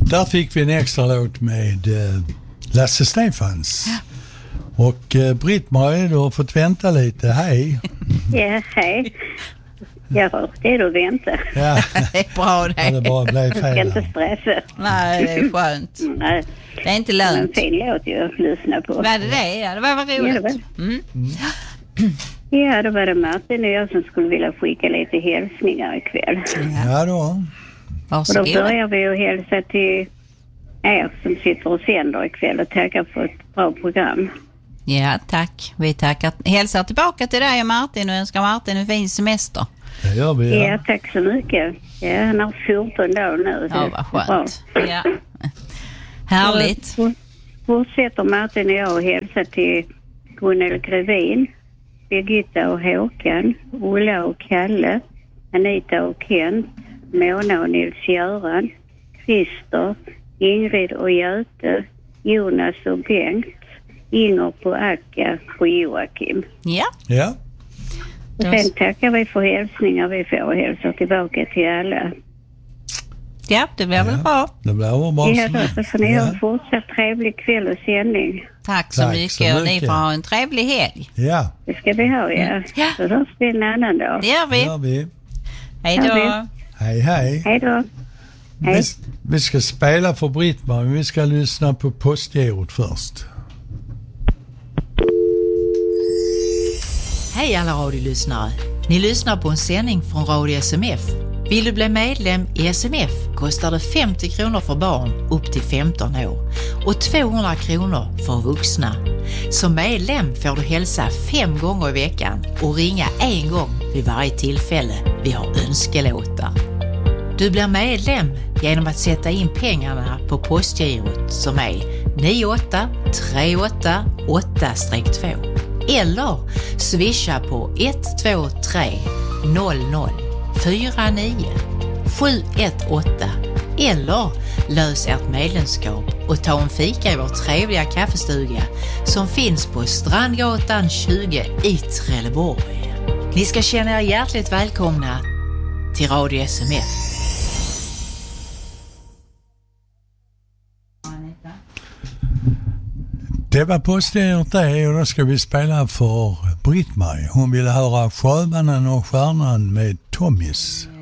Där fick vi en extra låt med Lasse Stefans. Och Britt-Marie, du har fått vänta lite. Hej. Ja, hej. Ja, det är då vänta. Ja, Det är bra det. ja, det bara blev Jag ska fel. inte stressa. Nej, det är skönt. Nej, Det är inte det var en lönt. fin låt ju att lyssna på. Var det? Ja, det var Ja, det roligt. var. Mm. Ja, då var det Martin och jag som skulle vilja skicka lite hälsningar ikväll. Ja då. Och då Varsågod. börjar vi att hälsa till er som sitter och sänder ikväll och tackar för ett bra program. Ja, tack. Vi tackar. Hälsar tillbaka till dig och Martin och önskar Martin en fin semester. Det gör vi. Ja, tack så mycket. Ja, han har 14 dagar nu. Ja, vad skönt. Ja. Härligt. Så fortsätter Martin och jag och hälsa till Gunnel Grevin, Birgitta och Håkan, Ulla och Kalle, Anita och Kent, Mona och Nils-Göran, Christer, Ingrid och Göte, Jonas och Bengt, Inger på Akka och Joakim. Ja. Ja. Och sen tackar vi för hälsningar vi får och hälsar tillbaka till alla. Ja, det blir väl bra. Det blir bra. Ja, då får ni ha en fortsatt trevlig kväll och sändning. Tack så Tack mycket. så Och ni mycket. får ha en trevlig helg. Ja, Det ska vi ha, ja. Ja. Så hörs vi en annan dag. Det gör det vi. gör vi. Hej Ja, då. Hej, hej. Hej då. Hej. Vi ska spela för Britt-Marie, men vi ska lyssna på Postgirot först. Hej alla radiolyssnare. Ni lyssnar på en sändning från Radio SMF. Vill du bli medlem i SMF kostar det 50 kronor för barn upp till 15 år och 200 kronor för vuxna. Som medlem får du hälsa 5 gånger i veckan och ringa 1 gång vid varje tillfälle vi har önskelåtar. Du blir medlem genom att sätta in pengarna på postgirot som är 98388-2 eller swisha på 123 00 49 718 eller lös ert medlemskap och ta en fika i vår trevliga kaffestuga som finns på Strandgatan 20 i Trelleborg. Ni ska känna er hjärtligt välkomna till Radio SMF. Det var Postgirot det, och då ska vi spela för Britt-Marie. Hon ville höra Sjömannen och stjärnan med Tommys.